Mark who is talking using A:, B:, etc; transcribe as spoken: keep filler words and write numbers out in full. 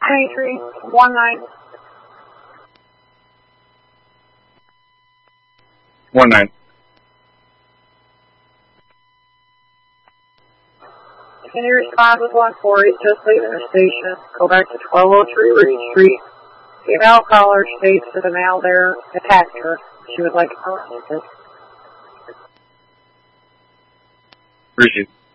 A: twenty-three, one nine.
B: One nine.
A: Can you respond with one four? He's just leaving the station. Go back to twelve oh three Reed Street. Female caller states that the male there attacked her. She would like to.
B: Receive.